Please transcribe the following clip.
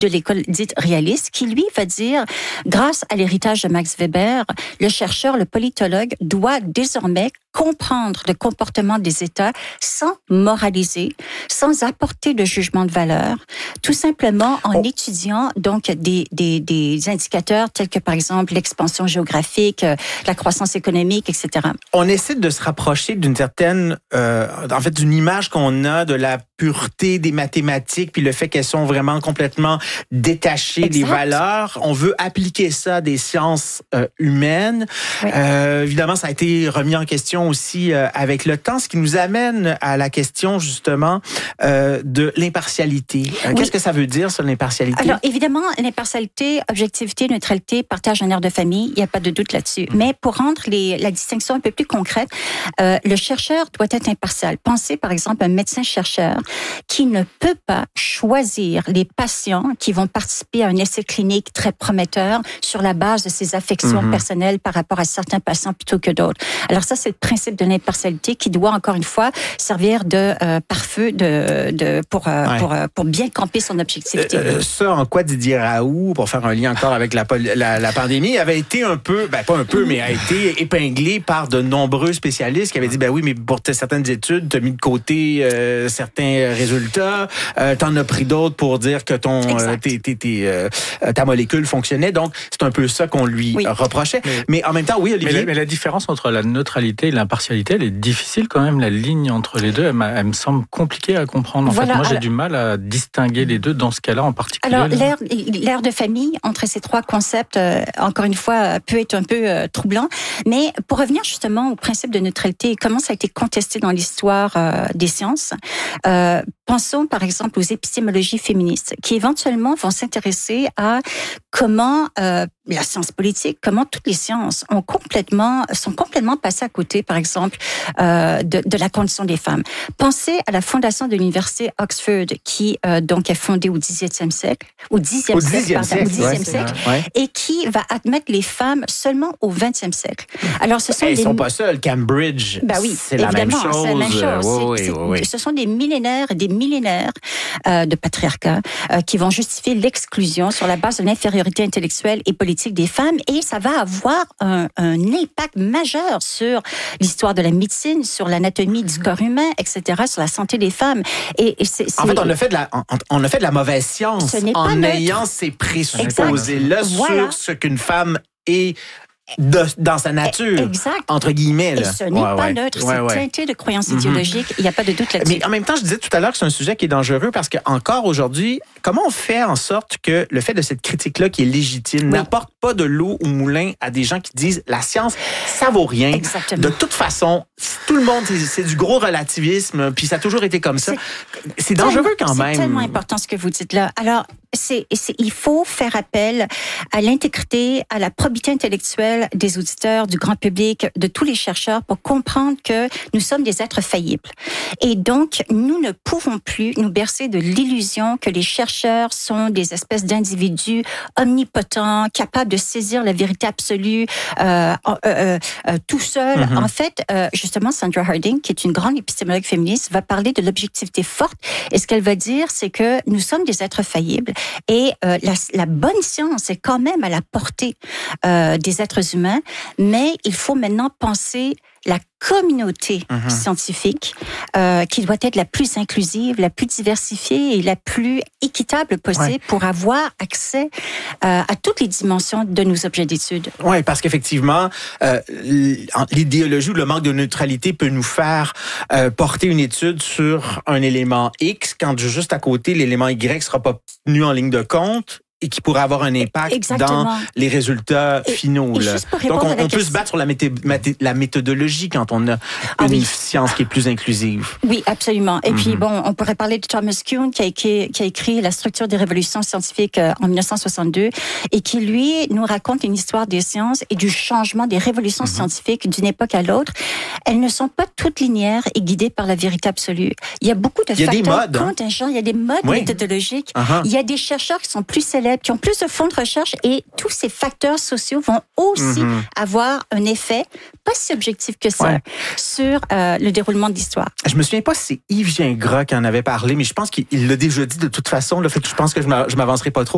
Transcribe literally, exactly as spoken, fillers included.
de l'école dite réaliste, qui lui va dire, grâce à l'héritage de Max Weber, le chercheur, le politologue doit désormais comprendre le comportement des États sans moraliser, sans apporter de jugement de valeur, tout simplement en oh. étudiant donc des, des, des indicateurs tels que par exemple l'expansion géographique, la croissance économique, et cetera. On essaie de se rapprocher d'une certaine, euh, en fait, d'une image qu'on a de la pureté des mathématiques, puis le fait qu'elles sont vraiment complètement détachées exact. Des valeurs. On veut appliquer ça à des sciences euh, humaines. Oui. Euh, évidemment, ça a été remis en question aussi euh, avec le temps, ce qui nous amène à la question justement euh, de l'impartialité. Euh, oui. Qu'est-ce que ça veut dire, ça, l'impartialité? Alors, évidemment, l'impartialité, objectivité, neutralité, partage un air de famille, il n'y a pas de doute là-dessus. Mmh. Mais pour rendre les, la distinction un peu plus concrète, euh, le chercheur doit être impartial. Pensez, par exemple, à un médecin-chercheur qui ne peut pas choisir les patients qui vont participer à un essai clinique très prometteur sur la base de ses affections mmh. personnelles par rapport à certains patients plutôt que d'autres. Alors ça, c'est le principe de l'impartialité qui doit, encore une fois, servir de euh, pare-feu de, de, pour, euh, ouais. pour, euh, pour bien camper son objectivité. Euh, ça, en quoi Didier Raoult, pour faire un lien encore avec la, la, la pandémie, avait été un peu, ben pas un peu, mais a été épinglé par de nombreux spécialistes qui avaient dit, ben oui, mais pour certaines études, tu as mis de côté euh, certains résultats, euh, t'en as pris d'autres pour dire que ton euh, t'es, t'es, t'es, euh, ta molécule fonctionnait. Donc, c'est un peu ça qu'on lui oui. reprochait. Mais, mais en même temps, oui, Olivier. Mais la, mais la différence entre la neutralité et l'impartialité, elle est difficile quand même. La ligne entre les deux, elle, elle me semble compliquée à comprendre. En voilà, fait, moi, j'ai alors, du mal à distinguer les deux dans ce cas-là en particulier. Alors, l'air, l'air de famille entre ces trois concepts, euh, encore une fois, peut être un peu euh, troublant. Mais pour revenir justement au principe de neutralité, comment ça a été contesté dans l'histoire euh, des sciences, euh, pensons par exemple aux épistémologies féministes qui éventuellement vont s'intéresser à comment euh, la science politique, comment toutes les sciences ont complètement, sont complètement passées à côté, par exemple, euh, de, de la condition des femmes. Pensez à la fondation de l'université Oxford qui euh, donc est fondée au dix-septième siècle, au dixième au siècle, dixième pardon, siècle, au dixième ouais, siècle, ouais. et qui va admettre les femmes seulement au vingtième siècle. Alors, ce sont Elles des... sont pas seules. Cambridge, ben oui, c'est la même chose. C'est la même chose. Oui, c'est, oui, oui, oui. Ce sont des millénaires et des millénaires euh, de patriarcat euh, qui vont justifier l'exclusion sur la base de l'infériorité intellectuelle et politique des femmes, et ça va avoir un, un impact majeur sur l'histoire de la médecine, sur l'anatomie du corps humain, et cetera, sur la santé des femmes. Et, et c'est, c'est... En fait, on a fait de la, on, on a fait de la mauvaise science en ayant ces présupposés-là voilà. sur ce qu'une femme est de, dans sa nature, exact. Entre guillemets. Là. Et ce n'est ouais, pas ouais. neutre, ouais, c'est ouais. teinté de croyances mm-hmm. idéologiques, il n'y a pas de doute là-dessus. Mais en même temps, je disais tout à l'heure que c'est un sujet qui est dangereux parce qu'encore aujourd'hui, comment on fait en sorte que le fait de cette critique-là qui est légitime oui. n'apporte pas de l'eau au moulin à des gens qui disent la science, ça vaut rien. Exactement. De toute façon, tout le monde, c'est, c'est du gros relativisme, puis ça a toujours été comme ça. C'est, c'est dangereux quand même. C'est tellement important ce que vous dites là. Alors, c'est, c'est, il faut faire appel à l'intégrité, à la probité intellectuelle des auditeurs, du grand public, de tous les chercheurs pour comprendre que nous sommes des êtres faillibles. Et donc, nous ne pouvons plus nous bercer de l'illusion que les chercheurs sont des espèces d'individus omnipotents, capables de saisir la vérité absolue euh, euh, euh, tout seul. Mm-hmm. En fait, euh, justement, Sandra Harding, qui est une grande épistémologue féministe, va parler de l'objectivité forte. Et ce qu'elle va dire, c'est que nous sommes des êtres faillibles. Et euh, la, la bonne science est quand même à la portée euh, des êtres humains, mais il faut maintenant penser la communauté mmh. scientifique euh, qui doit être la plus inclusive, la plus diversifiée et la plus équitable possible ouais. pour avoir accès euh, à toutes les dimensions de nos objets d'étude. Oui, parce qu'effectivement, euh, l'idéologie ou le manque de neutralité peut nous faire euh, porter une étude sur un élément X quand juste à côté, l'élément Y sera pas tenu en ligne de compte et qui pourrait avoir un impact Exactement. Dans les résultats et, finaux. Et là. Donc, on, on peut se battre sur la, mété- maté- la méthodologie quand on a ah, une oui. science qui est plus inclusive. Oui, absolument. Et mm-hmm. puis, bon, on pourrait parler de Thomas Kuhn qui a écrit, qui a écrit La structure des révolutions scientifiques en dix-neuf cent soixante-deux et qui, lui, nous raconte une histoire des sciences et du changement des révolutions mm-hmm. scientifiques d'une époque à l'autre. Elles ne sont pas toutes linéaires et guidées par la vérité absolue. Il y a beaucoup de il y a facteurs des modes, contingents, hein? Il y a des modes oui. méthodologiques. Uh-huh. Il y a des chercheurs qui sont plus célèbres, qui ont plus de fonds de recherche et tous ces facteurs sociaux vont aussi mm-hmm. avoir un effet pas si objectif que ça ouais. sur euh, le déroulement de l'histoire. Je me souviens pas si c'est Yves Gingras qui en avait parlé, mais je pense qu'il l'a déjà dit de toute façon. Là, fait que je pense que je m'avancerai pas trop.